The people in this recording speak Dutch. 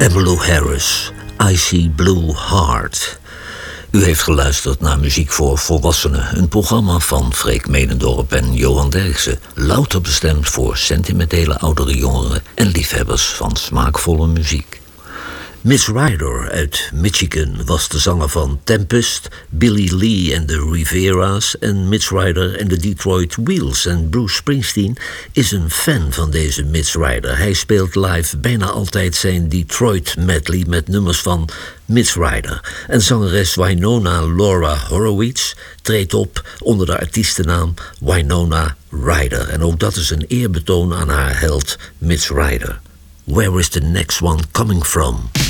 Emmylou Harris, I See Blue Heart. U heeft geluisterd naar Muziek voor Volwassenen, een programma van Freek Medendorp en Johan Derksen, louter bestemd voor sentimentele oudere jongeren en liefhebbers van smaakvolle muziek. Mitch Ryder uit Michigan was de zanger van Tempest, Billy Lee en de Rivera's en Mitch Ryder en de Detroit Wheels. En Bruce Springsteen is een fan van deze Mitch Ryder. Hij speelt live bijna altijd zijn Detroit medley met nummers van Mitch Ryder. En zangeres Wynonna Laura Horowitz treedt op onder de artiestennaam Wynonna Ryder. En ook dat is een eerbetoon aan haar held Mitch Ryder. Where is the next one coming from?